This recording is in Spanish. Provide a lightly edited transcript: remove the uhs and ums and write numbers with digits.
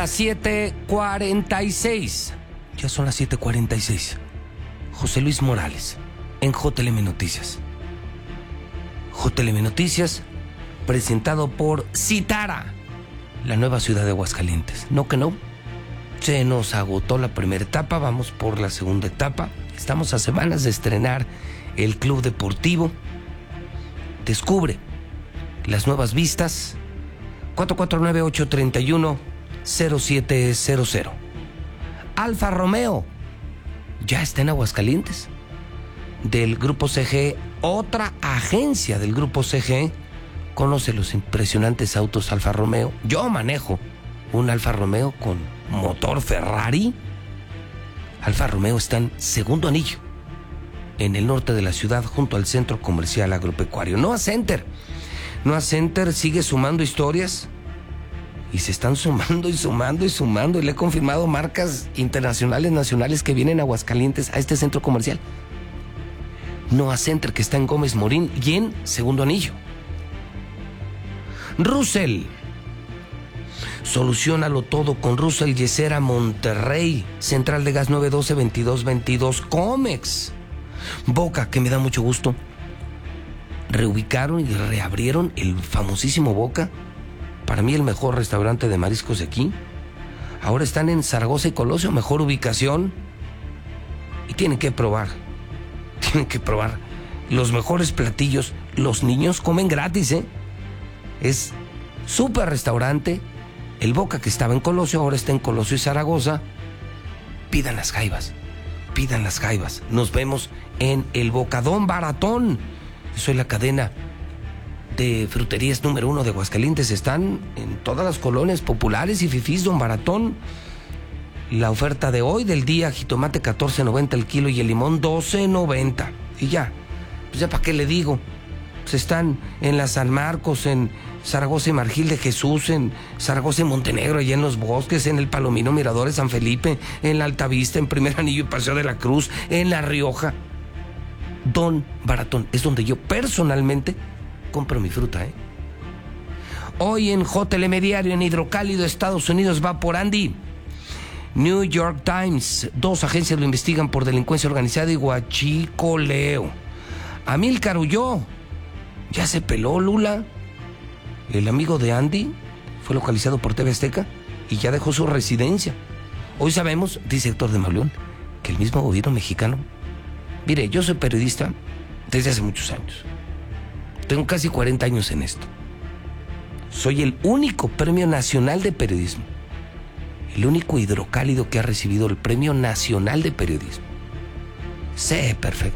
7:46. Ya son las 7:46. José Luis Morales, en JLM Noticias. JLM Noticias, presentado por Citara, la nueva ciudad de Aguascalientes. No que no. Se nos agotó la primera etapa, vamos por la segunda etapa. Estamos a semanas de estrenar el Club Deportivo. Descubre las nuevas vistas. 449-831-0700. Alfa Romeo ya está en Aguascalientes. Del Grupo CG, otra agencia del Grupo CG. Conoce los impresionantes autos Alfa Romeo. Yo manejo un Alfa Romeo con motor Ferrari. Alfa Romeo está en Segundo Anillo, en el norte de la ciudad, junto al Centro Comercial Agropecuario. Noah Center sigue sumando historias y se están sumando y le he confirmado marcas internacionales, nacionales que vienen a Aguascalientes a este centro comercial. Noah Center, que está en Gómez Morín y en Segundo Anillo. Russell, soluciónalo todo con Russell Yesera Monterrey, Central de Gas 912-2222, Comex. Boca, que me da mucho gusto, reubicaron y reabrieron el famosísimo Boca, para mí el mejor restaurante de mariscos de aquí. Ahora están en Zaragoza y Colosio, mejor ubicación, y tienen que probar los mejores platillos. Los niños comen gratis, es súper restaurante. El Boca, que estaba en Colosio, ahora está en Colosio y Zaragoza. Pidan las jaivas. Nos vemos en el Bocadón Baratón. Soy la cadena de fruterías número 1 de Aguascalientes. Están en todas las colonias populares y fifís. Don Baratón. La oferta de hoy, del día: jitomate $14.90 el kilo y el limón $12.90. Y ya, pues ya para qué le digo. Pues están en la San Marcos, en Zaragoza y Margil de Jesús, en Zaragoza y Montenegro, allá en Los Bosques, en el Palomino Miradores San Felipe, en la Altavista, en Primer Anillo y Paseo de la Cruz, en La Rioja. Don Baratón es donde yo personalmente compro mi fruta, Hoy en JLM Diario, en Hidrocálido, Estados Unidos, va por Andy. New York Times, 2 agencias lo investigan por delincuencia organizada y huachicoleo. Amílcar huyó. Ya se peló, Lula. El amigo de Andy fue localizado por TV Azteca y ya dejó su residencia. Hoy sabemos, dice Héctor de Mauleón, que el mismo gobierno mexicano... Mire, yo soy periodista desde hace muchos años. Tengo casi 40 años en esto. Soy el único Premio Nacional de Periodismo. El único hidrocálido que ha recibido el Premio Nacional de Periodismo. Sé perfecto